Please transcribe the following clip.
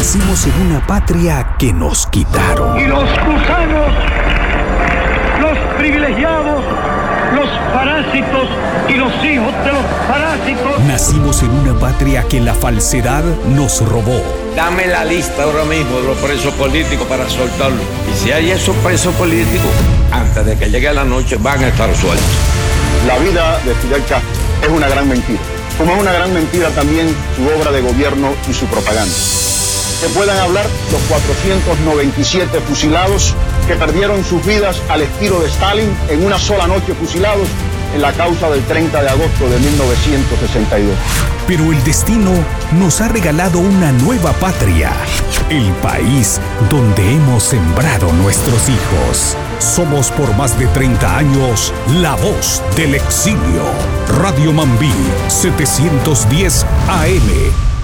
Nacimos en una patria que nos quitaron. Y los gusanos, los privilegiados, los parásitos y los hijos de los parásitos. Nacimos en una patria que la falsedad nos robó. Dame la lista ahora mismo de los presos políticos para soltarlos. Y si hay esos presos políticos, antes de que llegue la noche van a estar sueltos. La vida de Fidel Castro es una gran mentira. Como es una gran mentira también su obra de gobierno y su propaganda. Que puedan hablar los 497 fusilados que perdieron sus vidas al estilo de Stalin en una sola noche fusilados en la causa del 30 de agosto de 1962. Pero el destino nos ha regalado una nueva patria, el país donde hemos sembrado nuestros hijos. Somos por más de 30 años la voz del exilio. Radio Mambí 710 AM.